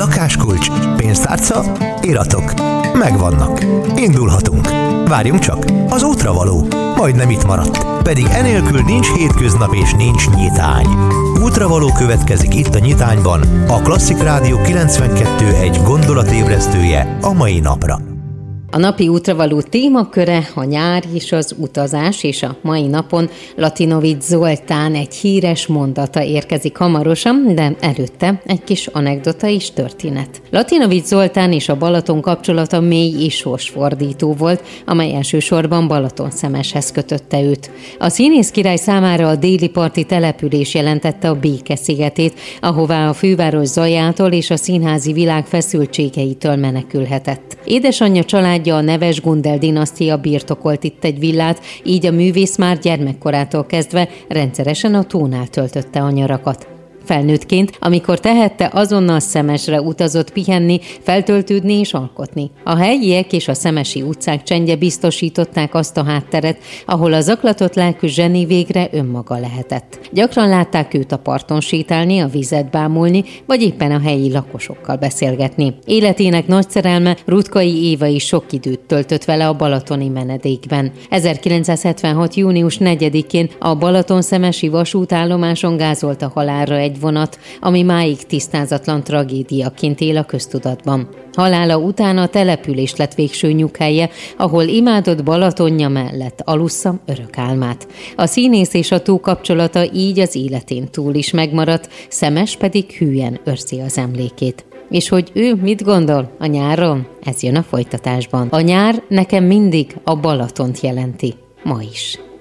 Lakáskulcs, pénztárca, iratok. Megvannak. Indulhatunk. Várjunk csak, az útra való. Majdnem itt maradt. Pedig enélkül nincs hétköznap és nincs nyitány. Útravaló következik itt a Nyitányban, a Klasszik Rádió 92.1 gondolatébresztője a mai napra. A napi útravaló témaköre a nyár és az utazás, és a mai napon Latinovics Zoltán egy híres mondata érkezik hamarosan, de előtte egy kis anekdota és történet. Latinovics Zoltán és a Balaton kapcsolata mély és sorsfordító volt, amely elsősorban Balatonszemeshez kötötte őt. A színész király számára a déli parti település jelentette a békeszigetét, ahová a főváros zajától és a színházi világ feszültségeitől menekülhetett. Édesanyja családja, a neves Gundel dinasztia birtokolt itt egy villát, így a művész már gyermekkorától kezdve rendszeresen a tónál töltötte a nyarakat. Felnőttként, amikor tehette, azonnal Szemesre utazott pihenni, feltöltődni és alkotni. A helyiek és a szemesi utcák csendje biztosították azt a hátteret, ahol a zaklatott lelkű zseni végre önmaga lehetett. Gyakran látták őt a parton sétálni, a vizet bámulni, vagy éppen a helyi lakosokkal beszélgetni. Életének nagy szerelme, Rutkai Éva is sok időt töltött vele a balatoni menedékben. 1976. június 4-én a Balatonszemesi vasútállomáson gázolta halálra egy vonat, ami máig tisztázatlan tragédiaként él a köztudatban. Halála után a település lett végső nyughelye, ahol imádott Balatonja mellett alussza örök álmát. A színész és a tó kapcsolata így az életén túl is megmaradt, Szemes pedig hűen őrzi az emlékét. És hogy ő mit gondol a nyárról? Ez jön a folytatásban. A nyár nekem mindig a Balatont jelenti. Ma is.